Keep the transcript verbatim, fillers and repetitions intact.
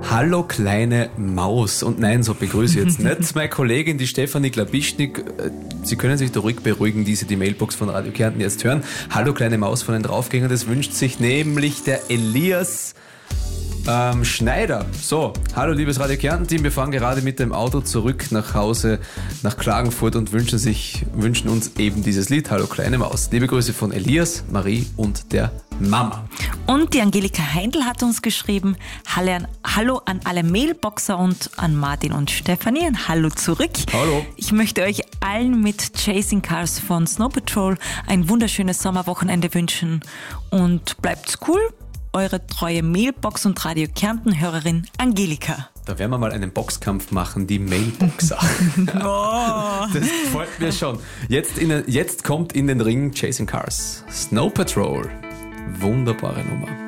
Hallo kleine Maus. Und nein, so begrüße ich jetzt nicht meine Kollegin, die Stefanie Glabischnik. Sie können sich da ruhig beruhigen, die Sie die Mailbox von Radio Kärnten jetzt hören. Hallo kleine Maus von den Draufgängern, das wünscht sich nämlich der Elias ähm, Schneider. So, hallo liebes Radio Kärnten-Team, wir fahren gerade mit dem Auto zurück nach Hause, nach Klagenfurt und wünschen, sich, wünschen uns eben dieses Lied, Hallo kleine Maus. Liebe Grüße von Elias, Marie und der Mama. Und die Angelika Heindl hat uns geschrieben, Hallo an, Hallo an alle Mailboxer und an Martin und Stefanie. Ein Hallo zurück. Hallo. Ich möchte euch allen mit Chasing Cars von Snow Patrol ein wunderschönes Sommerwochenende wünschen und bleibt's cool. Eure treue Mailbox- und Radio Kärnten-Hörerin Angelika. Da werden wir mal einen Boxkampf machen, die Mailboxer. Oh. Das gefällt mir schon. Jetzt, in, jetzt kommt in den Ring Chasing Cars. Snow Patrol. Wunderbare Nummer.